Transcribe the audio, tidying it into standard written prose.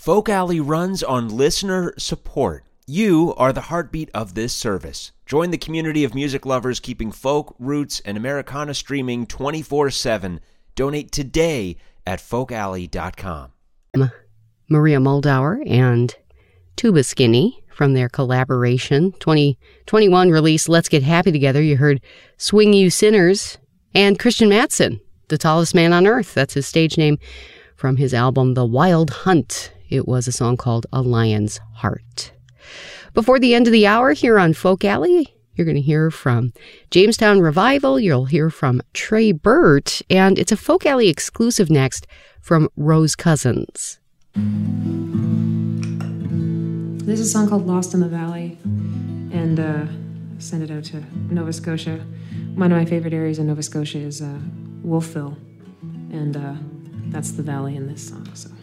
Folk Alley runs on listener support. You are the heartbeat of this service. Join the community of music lovers keeping folk, roots, and Americana streaming 24/7. Donate today at folkalley.com. Maria Muldaur and Tuba Skinny from their collaboration 2021 release Let's Get Happy Together. You heard Swing You Sinners, and Christian Mattson, The Tallest Man on Earth. That's his stage name, from his album The Wild Hunt. It was a song called A Lion's Heart. Before the end of the hour here on Folk Alley, you're going to hear from Jamestown Revival. You'll hear from Trey Burt, and it's a Folk Alley exclusive next from Rose Cousins. This is a song called Lost in the Valley, and I sent it out to Nova Scotia. One of my favorite areas in Nova Scotia is Wolfville, and that's the valley in this song. So.